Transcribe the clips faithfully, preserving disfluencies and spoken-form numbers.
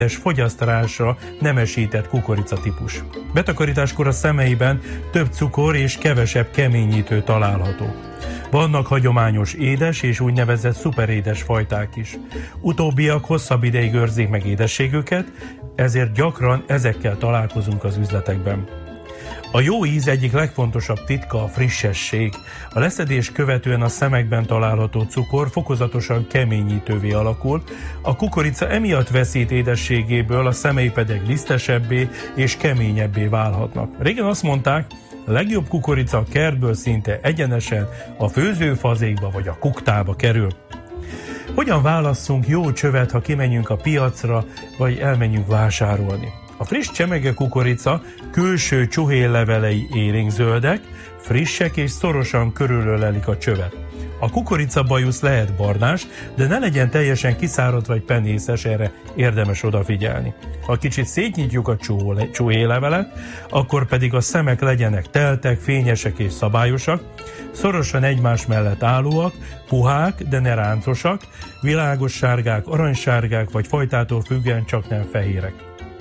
fogyasztásra nemesített kukoricatípus. Betakarításkor a szemeiben több cukor és kevesebb keményítő található. Vannak hagyományos édes és úgynevezett szuperédes fajták is. Utóbbiak hosszabb ideig őrzik meg édességüket, ezért gyakran ezekkel találkozunk az üzletekben. A jó íz egyik legfontosabb titka a frissesség. A leszedés követően a szemekben található cukor fokozatosan keményítővé alakul, a kukorica emiatt veszít édességéből, a szemei pedig lisztesebbé és keményebbé válhatnak. Régen azt mondták, a legjobb kukorica a kertből szinte egyenesen a főzőfazékba vagy a kuktába kerül. Hogyan válasszunk jó csövet, ha kimenjünk a piacra, vagy elmenjünk vásárolni? A friss csemege kukorica külső csuhélevelei élénkzöldek, frissek és szorosan körülölelik a csövet. A kukorica bajusz lehet barnás, de ne legyen teljesen kiszáradt vagy penészes, erre érdemes odafigyelni. Ha kicsit szétnyitjuk a csuhélevelet, akkor pedig a szemek legyenek teltek, fényesek és szabályosak, szorosan egymás mellett állóak, puhák, de ne ráncosak, világos sárgák, aranysárgák vagy fajtától függően csak nem fehérek.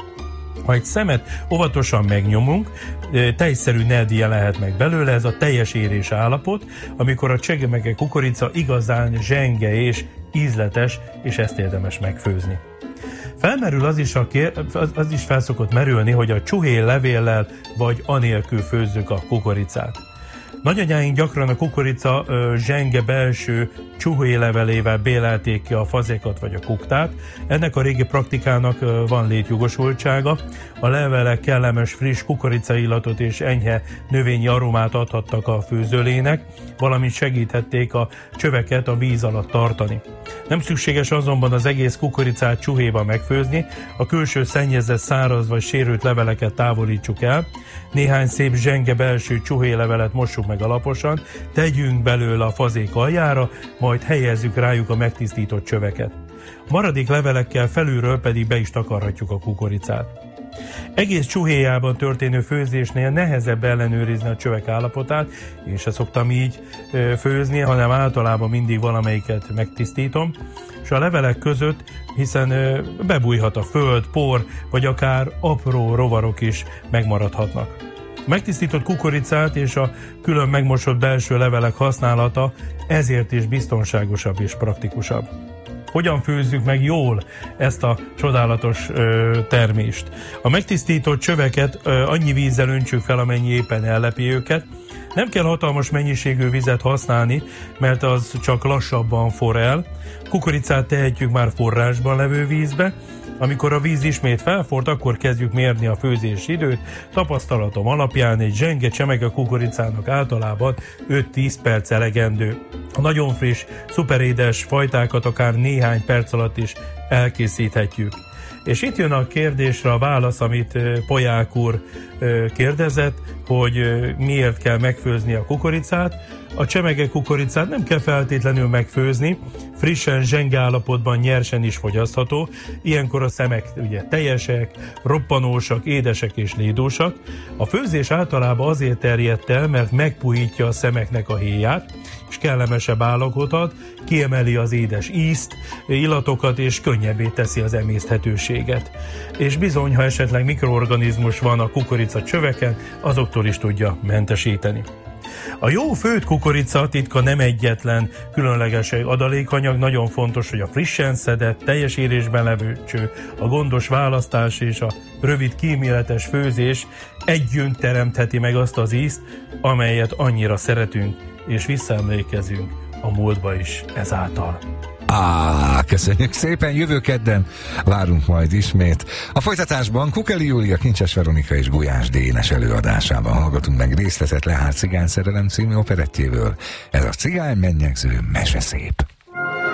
Ha egy szemet óvatosan megnyomunk, tejszerű nedje lehet meg belőle, ez a teljes érés állapot, amikor a csemege kukorica igazán zsenge és ízletes, és ezt érdemes megfőzni. Felmerül az is, a kér, az, az is felszokott merülni, hogy a csuhéj levéllel vagy anélkül főzzük a kukoricát. Nagyanyáink gyakran a kukorica ö, zsenge belső csuhéjlevelével bélelték ki a fazékat vagy a kuktát. Ennek a régi praktikának ö, van létjogosultsága. A levelek kellemes friss kukorica'illatot és enyhe növényi aromát adhattak a főzőlének, valamint segíthették a csöveket a víz alatt tartani. Nem szükséges azonban az egész kukoricát csuhéba megfőzni, a külső szennyezett, száraz vagy sérült leveleket távolítsuk el. Néhány szép zsenge belső csuhéjlevelet mossuk meg alaposan, tegyünk belőle a fazék aljára, majd helyezzük rájuk a megtisztított csöveket. Maradék levelekkel felülről pedig be is takarhatjuk a kukoricát. Egész csuhéjában történő főzésnél nehezebb ellenőrizni a csövek állapotát, én se szoktam így főzni, hanem általában mindig valamelyiket megtisztítom, és a levelek között, hiszen bebújhat a föld, por, vagy akár apró rovarok is megmaradhatnak. Megtisztított kukoricát és a külön megmosott belső levelek használata ezért is biztonságosabb és praktikusabb. Hogyan főzzük meg jól ezt a csodálatos ö, termést? A megtisztított csöveket ö, annyi vízzel öntsük fel, amennyi éppen ellepi őket. Nem kell hatalmas mennyiségű vizet használni, mert az csak lassabban forr el. Kukoricát tehetjük már forrásban levő vízbe. Amikor a víz ismét felforrt, akkor kezdjük mérni a főzési időt. Tapasztalatom alapján egy zsenge csemege kukoricának általában öt-tíz perc elegendő. A nagyon friss, szuperédes fajtákat akár néhány perc alatt is elkészíthetjük. És itt jön a kérdésre a válasz, amit Poják úr kérdezett, hogy miért kell megfőzni a kukoricát. A csemege kukoricát nem kell feltétlenül megfőzni, frissen, zsenge állapotban nyersen is fogyasztható. Ilyenkor a szemek ugye teljesek, roppanósak, édesek és lédósak. A főzés általában azért terjedt el, mert megpuhítja a szemeknek a héját, és kellemesebb állagot ad, kiemeli az édes ízt, illatokat, és könnyebbé teszi az emészthetőséget. És bizony, ha esetleg mikroorganizmus van a kukorica csöveken, azoktól is tudja mentesíteni. A jó főtt kukorica titka nem egyetlen különleges adalékanyag, nagyon fontos, hogy a frissen szedett, teljes érésben levő cső, a gondos választás és a rövid kíméletes főzés együtt teremtheti meg azt az ízt, amelyet annyira szeretünk, és visszaemlékezünk a múltba is ezáltal. Á, köszönjük szépen, jövő kedden várunk majd ismét. A folytatásban Kukeli Júlia, Kincses Veronika és Gulyás Dénes előadásában hallgatunk meg részletet Lehár cigányszerelem című operettjéből. Ez a cigány mennyegző meseszép.